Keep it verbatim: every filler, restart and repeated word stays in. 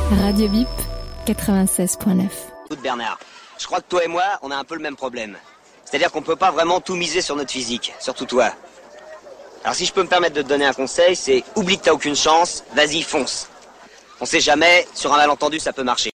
Radio Bip, quatre-vingt-seize point neuf. Écoute Bernard, je crois que toi et moi, on a un peu le même problème. C'est-à-dire qu'on peut pas vraiment tout miser sur notre physique, surtout toi. Alors si je peux me permettre de te donner un conseil, c'est oublie que t'as aucune chance, vas-y fonce. On sait jamais, sur un malentendu ça peut marcher.